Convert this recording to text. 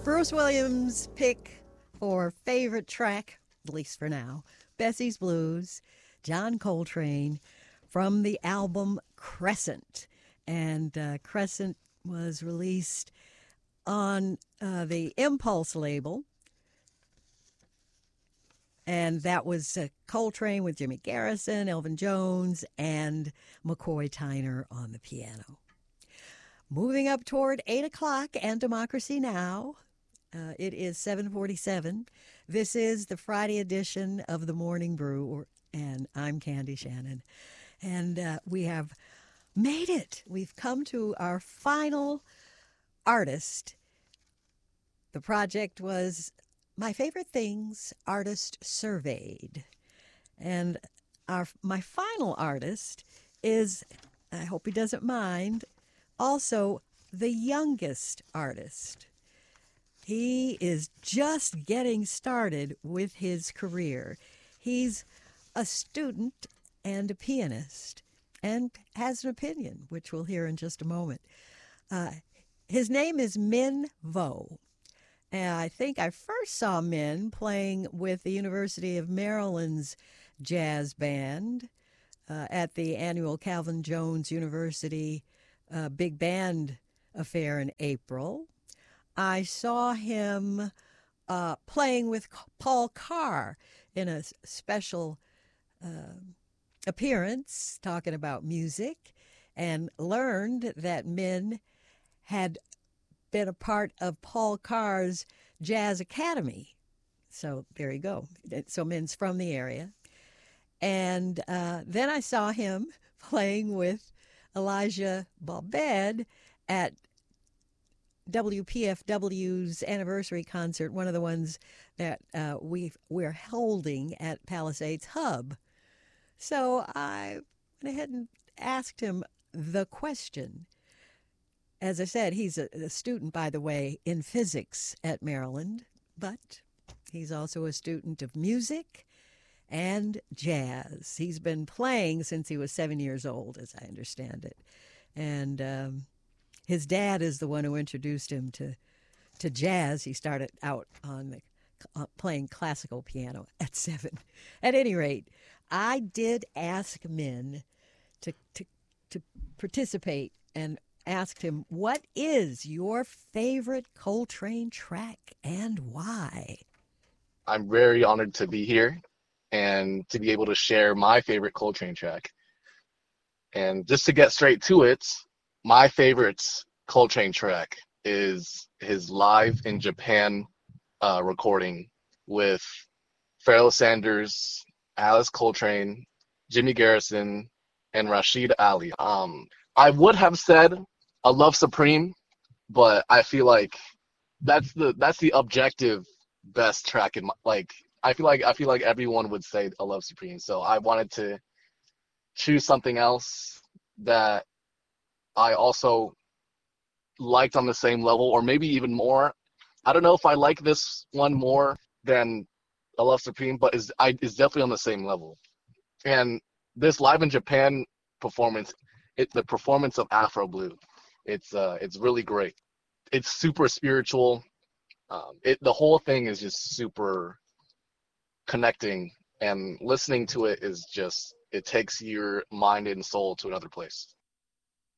Bruce Williams' pick for favorite track, at least for now, Bessie's Blues, John Coltrane, from the album Crescent. And Crescent was released on the Impulse label. And that was Coltrane with Jimmy Garrison, Elvin Jones, and McCoy Tyner on the piano. Moving up toward 8 o'clock and Democracy Now! It is 7:47. This is the Friday edition of the Morning Brew, and I'm Candy Shannon. And we have made it. We've come to our final artist. The project was My Favorite Things Artist Surveyed. And my final artist is, I hope he doesn't mind, also the youngest artist. He is just getting started with his career. He's a student and a pianist and has an opinion, which we'll hear in just a moment. His name is Min Vo. And I think I first saw Min playing with the University of Maryland's jazz band at the annual Calvin Jones University Big Band affair in April. I saw him playing with Paul Carr in a special appearance talking about music, and learned that Min had been a part of Paul Carr's Jazz Academy. So there you go. So Min's from the area. And then I saw him playing with Elijah Balbed at WPFW's anniversary concert, one of the ones that we're holding at Palisades Hub. So I went ahead and asked him the question. As I said, he's a student, by the way, in physics at Maryland, but he's also a student of music and jazz. He's been playing since he was 7 years old, as I understand it. And his dad is the one who introduced him to jazz. He started out on playing classical piano at 7. At any rate, I did ask Min to participate and asked him, what is your favorite Coltrane track and why? I'm very honored to be here and to be able to share my favorite Coltrane track. And just to get straight to it, my favorite Coltrane track is his live in Japan recording with Pharoah Sanders, Alice Coltrane, Jimmy Garrison, and Rashid Ali. I would have said A Love Supreme, but I feel like that's the objective best track in I feel like everyone would say A Love Supreme. So I wanted to choose something else that I also liked on the same level, or maybe even more. I don't know if I like this one more than A Love Supreme, but is definitely on the same level. And this live in Japan performance, the performance of Afro Blue, it's really great. It's super spiritual. The whole thing is just super connecting, and listening to it is just, it takes your mind and soul to another place.